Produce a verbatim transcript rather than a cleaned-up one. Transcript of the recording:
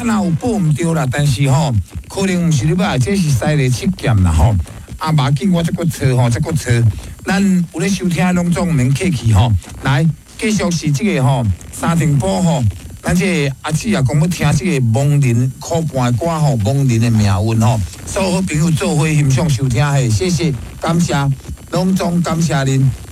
若有报毋对啦，但是吼，可能毋是你买，这是西丽七件啦吼。啊，马紧我再搁找吼，再搁找。咱有咧收听拢总毋免客气吼。来，继续是即个吼，三重埔吼，咱这个阿姊也讲要听即个亡灵苦伴歌吼，亡灵的命运吼。所有好朋友做伙欣赏收听嘿，谢谢，感谢，隆重感谢您。